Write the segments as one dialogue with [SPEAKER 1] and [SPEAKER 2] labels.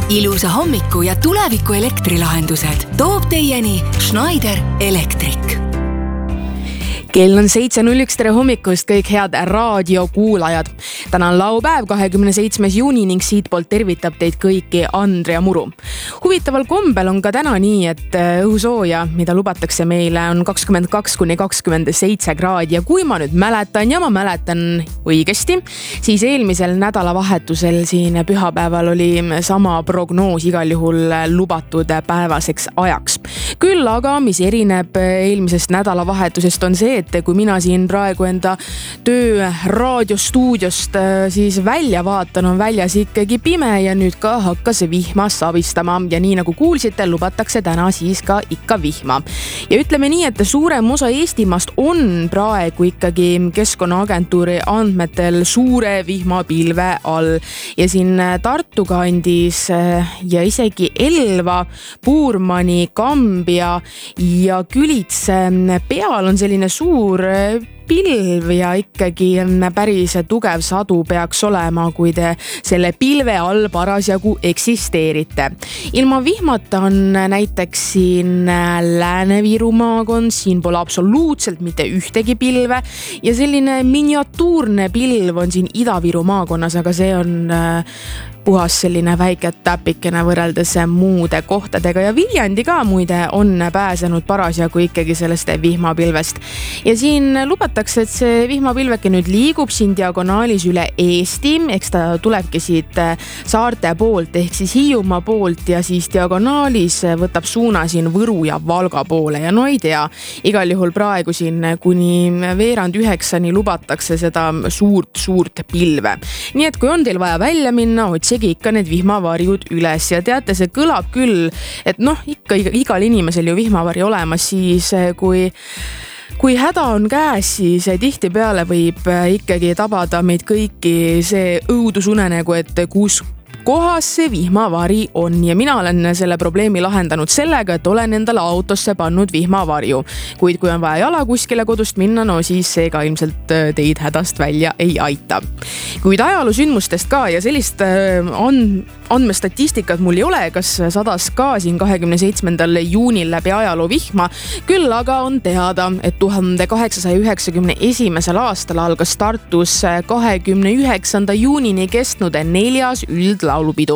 [SPEAKER 1] Ilusa hommiku ja tuleviku elektrilahendused toob teieni Schneider Electric.
[SPEAKER 2] Kell on 7.01, tere hommikust kõik head raadiokuulajad. Täna on laupäev 27. juuni ning siitpoolt tervitab teid kõiki Andrea Muru. Huvitaval kombel on ka täna nii, et õhusooja, mida lubatakse meile, on 22–27 kraadi ja kui ma nüüd mäletan õigesti, siis eelmisel nädalavahetusel siin pühapäeval oli sama prognoos igal juhul lubatud päevaseks ajaks. Küll aga, mis erineb eelmisest nädalavahetusest on see, et kui mina siin praegu enda töö raadiostuudiost siis välja vaatan, on väljas ikkagi pime ja nüüd ka hakkas vihma savistama ja nii nagu kuulsite, lubatakse täna siis ka ikka vihma. Ja ütleme nii, et suurem osa Eestimaast on praegu ikkagi Keskkonnaagentuuri andmetel suure vihmapilve all ja siin Tartu kandis ja isegi Elva, Puurmani, Kambja ja Külitse peal on selline suur pilv ja ikkagi päris tugev sadu peaks olema, kui te selle pilve all parasjagu eksisteerite. Ilma vihmata on näiteks siin Lääne-Viru maakond, siin pole absoluutselt mitte ühtegi pilve ja selline miniatuurne pilv on siin Ida-Viru maakonnas, aga see on puhas selline väike täpikene võrreldes muude kohtadega ja Viljandi ka muide on pääsenud parasjagu ikkagi sellest vihmapilvest. Ja siin lubatakse, et see vihmapilveke nüüd liigub siin diagonaalis üle Eesti, eks ta tulebki siit saarte poolt ehk siis Hiiumaa poolt ja siis diagonaalis võtab suuna siin Võru ja Valga poole ja no ei tea, igal juhul praegu siin kuni 8:30 lubatakse seda suurt pilve. Nii et kui on teil vaja välja minna, otsigi ikka need vihmavarjud üles ja teate, see kõlab küll, et ikka igal inimesel ju vihmavari olemas, siis kui häda on käes, siis tihtipeale võib ikkagi tabada meid kõiki see õudusunenägu, et kus kohas see vihmavari on ja mina olen selle probleemi lahendanud sellega, et olen endale autosse pannud vihmavarju. Kuid kui on vaja jala kuskile kodust minna, no siis see ka ilmselt teid hädast välja ei aita. Kuid ajaloo-sündmustest ka ja sellist andmestatistikat mul ei ole, kas sadas ka siin 27. juunil läbi ajaloo vihma. Küll aga on teada, et 1891. aastal algas Tartus 29. juunini kestnud 4. üldlaulupidu.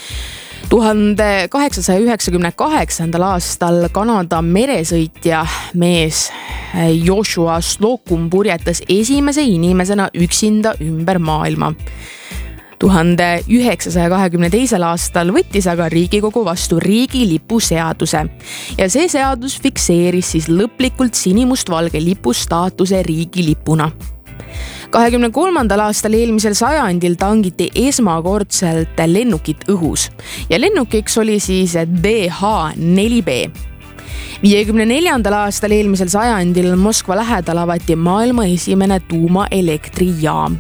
[SPEAKER 2] 1898. aastal Kanada meresõitja mees Joshua Slocum purjetas esimese inimesena üksinda ümber maailma. 1922. aastal võttis aga Riigikogu vastu riigilipu seaduse ja see seadus fikseeris siis lõplikult sinimustvalge lipu staatuse riigilipuna. 23. aastal eelmisel sajandil tangiti esmakordselt lennukit õhus ja lennukiks oli siis DH-4B. 54. aastal eelmisel sajandil Moskva lähedal avati maailma esimene tuumaelektrijaam.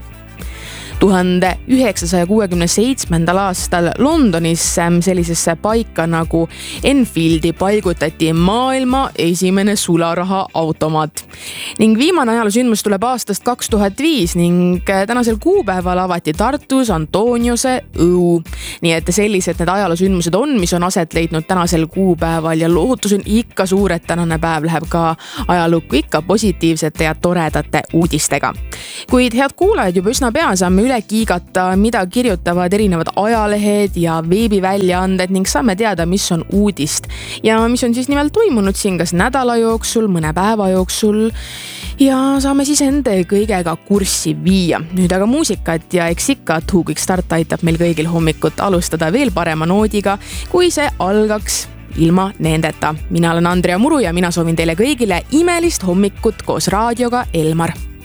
[SPEAKER 2] 1967. aastal Londonis sellisesse paika nagu Enfieldi paigutati maailma esimene sularahaautomaat. Ning viimane ajaloo-sündmus tuleb aastast 2005 ning tänasel kuupäeval avati Tartus Antoniose õu. Nii et sellised need ajaloo-sündmused on, mis on aset leidnud tänasel kuupäeval ja lootus on ikka suur, et tänane päev läheb ka ajalukku ikka positiivsete ja toredate uudistega. Kuid head kuulajad, juba üsna pea saame üle kiigata, mida kirjutavad erinevad ajalehed ja veebiväljaanded ning saame teada, mis on uudist ja mis on siis nimelt toimunud siin kas nädala jooksul, mõne päeva jooksul ja saame siis enda kõigega kurssi viia. Nüüd aga muusikat ja eks ikka Two Quick Start aitab meil kõigil hommikut alustada veel parema noodiga, kui see algaks ilma nendeta. Mina olen Andrea Muru ja mina soovin teile kõigile imelist hommikut koos raadioga Elmar.